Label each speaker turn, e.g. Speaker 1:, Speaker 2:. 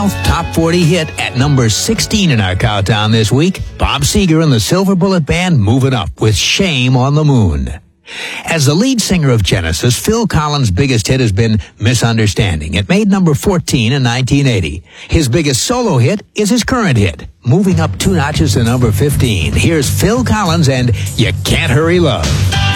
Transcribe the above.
Speaker 1: Top 40 hit at number 16 in our countdown this week. Bob Seger and the Silver Bullet Band moving up with Shame on the Moon. As the lead singer of Genesis, Phil Collins' biggest hit has been Misunderstanding. It made number 14 in 1980. His biggest solo hit is his current hit, moving up 2 notches to number 15. Here's Phil Collins and You Can't Hurry Love.